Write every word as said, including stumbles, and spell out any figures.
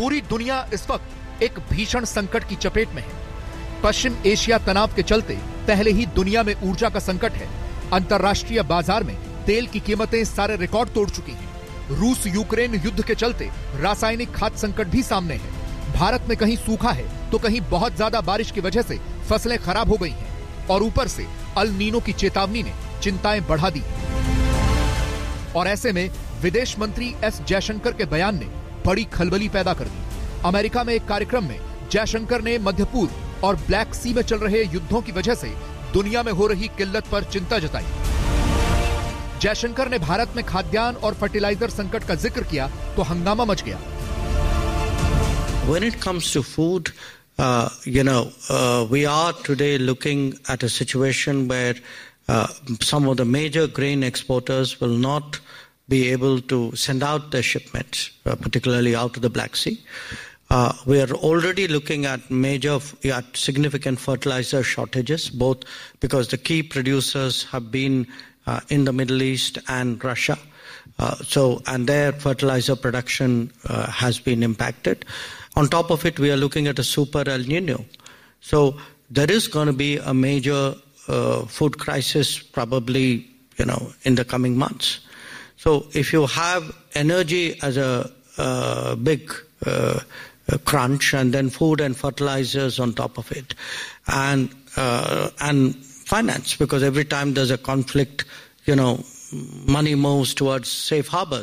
पूरी दुनिया इस वक्त एक भीषण संकट की चपेट में है। पश्चिम एशिया तनाव के चलते पहले ही दुनिया में ऊर्जा का संकट है। अंतर्राष्ट्रीय बाजार में तेल की कीमतें सारे रिकॉर्ड तोड़ चुकी हैं। रूस यूक्रेन युद्ध के चलते रासायनिक खाद्य संकट भी सामने है। भारत में कहीं सूखा है तो कहीं बहुत ज्यादा बारिश की वजह से फसलें खराब हो गई हैं और ऊपर से अल नीनो की चेतावनी ने चिंताएं बढ़ा दी। और ऐसे में विदेश मंत्री एस जयशंकर के बयान ने बड़ी खलबली पैदा कर दी। अमेरिका में एक कार्यक्रम में जयशंकर ने मध्य पूर्व और ब्लैक सी में चल रहे युद्धों की वजह से दुनिया में हो रही किल्लत पर चिंता जताई। जयशंकर ने भारत में खाद्यान्न और फर्टिलाइजर संकट का जिक्र किया तो हंगामा मच गया। When it comes to food, uh, you know, uh, we are today looking at a situation where uh, some of the major grain exporters will not be able to send out their shipments, uh, particularly out of the Black Sea. Uh, we are already looking at major, at significant fertilizer shortages, both because the key producers have been uh, in the Middle East and Russia. Uh, so, and their fertilizer production uh, has been impacted. On top of it, we are looking at a super El Nino. So there is going to be a major uh, food crisis probably, you know, in the coming months. So if you have energy as a uh, big uh, crunch, and then food and fertilizers on top of it, and uh, and finance, because every time there's a conflict, you know, money moves towards safe harbors.